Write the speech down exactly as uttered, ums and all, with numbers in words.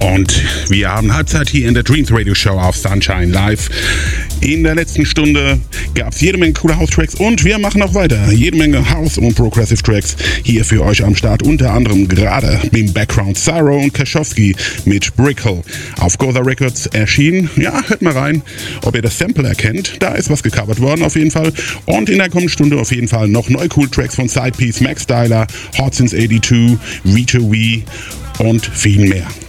Und wir haben Halbzeit hier in der Dreams Radio Show auf Sunshine Live. In der letzten Stunde gab es jede Menge coole House-Tracks und wir machen auch weiter. Jede Menge House- und Progressive-Tracks hier für euch am Start. Unter anderem gerade im Background Saro und Kashowski mit Brickle auf Goza Records erschienen. Ja, hört mal rein, ob ihr das Sample erkennt. Da ist was gecovert worden auf jeden Fall. Und in der kommenden Stunde auf jeden Fall noch neue cool Tracks von Sidepiece, Max Styler, Hot Since eighty-two, V two V und viel mehr.